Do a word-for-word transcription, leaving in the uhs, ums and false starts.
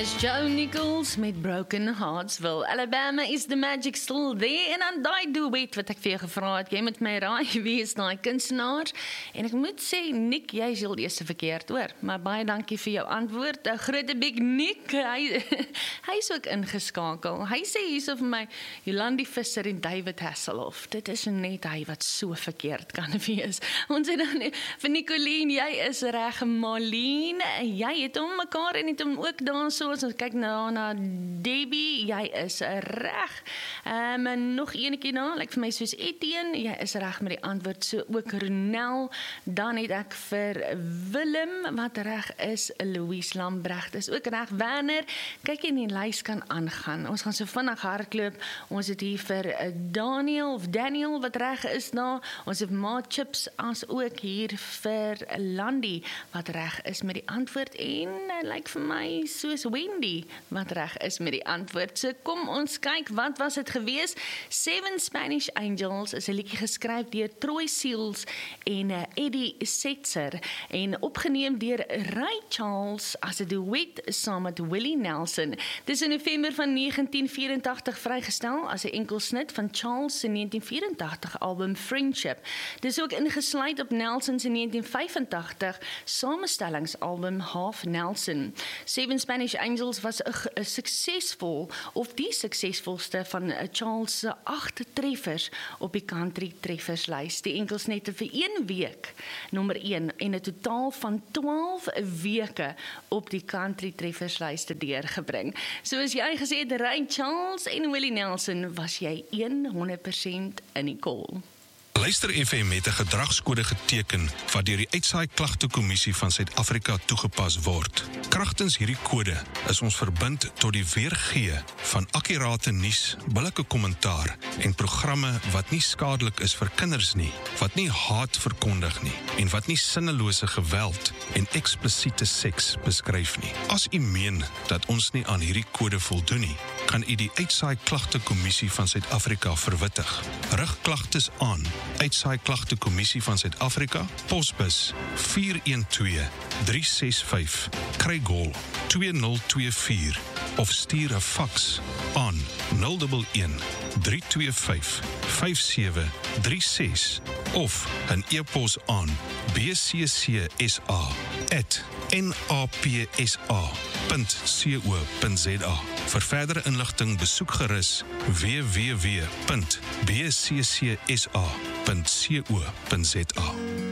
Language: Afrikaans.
Joe Nichols met Broken Heartsville. Alabama is the magic still there. En dan die duet wat ek vir jou gevra het. Jy moet my raai wie is daai kunstenaar. En ek moet sê, Nick, jy is heel eerste verkeerd hoor. Maar baie dankie vir jou antwoord. 'n Grote big Nick. Hy, hy is ook ingeskakel. Hy sê hierso vir my, Jolandi Visser en David Hasselhoff. Dit is net hy wat so verkeerd kan wees. Ons het dan vir Nicoline, jy is reg. Marlene, jy het hom mekaar en het hom ook daar so. Ons kyk nou na Debbie, jy is reg. Um, en nog enetjie na, like vir my soos Etienne, jy is reg met die antwoord, so ook Ronel. Dan het ek vir Willem, wat reg is, Louise Lambrecht is ook reg. Werner, kyk in die lys kan aangaan. Ons gaan so vinnig hardloop. Ons het hier vir Daniel, of Daniel, wat reg is daar. Ons het Ma Chips, as ook hier vir Landy, wat reg is met die antwoord. En, like vir my, soos Wendy, wat reg is met die antwoord. So kom ons kyk, wat was het gewees? Seven Spanish Angels is 'n liedjie geskryf deur Troy Seals en uh, Eddie Setzer en opgeneem deur Ray Charles as 'n duet saam met Willie Nelson. Dis in November van negentien vyerentagtig vrygestel as 'n enkelsnit van Charles se negentien vyerentagtig album Friendship. Dis ook ingesluit op Nelson se negentien vyfentagtig samestellingsalbum Half Nelson. Seven Spanish Angels was 'n suksesvol, of die suksesvolste van Charles se agt treffers op die country trefferslys. Die enkelsnette vir een week, nommer een, en 'n totaal van twaalf weke op die country trefferslyste deurgebring. Soos jy gesê het, Ray Charles en Willie Nelson, was jy honderd persent in die call. Luister F M het 'n gedragskode geteken wat deur die Uitsaai Klagtekommissie van Suid-Afrika toegepas word. Kragtens hierdie kode is ons verbind tot die weergee van akkurate nuus, billike kommentaar en programme wat nie skadelik is vir kinders nie, wat nie haat verkondig nie en wat nie sinnelose geweld en eksplisiete seks beskryf nie. As u meen dat ons nie aan hierdie kode voldoen nie, kan u die Uitsaai Klagtekommissie van Suid-Afrika verwittig. Rig klagtes aan Uitsaai Klagtekommissie van Suid-Afrika, posbus vier een twee drie ses vyf, Craig twee nul twee vier of stuur 'n faks aan nul een een drie twee vyf vyf sewe drie ses of 'n e-pos aan b c c s a at n a p s a punt co punt z a. Vir verdere inligting besoek gerus w w w punt b c c s a punt co punt z a.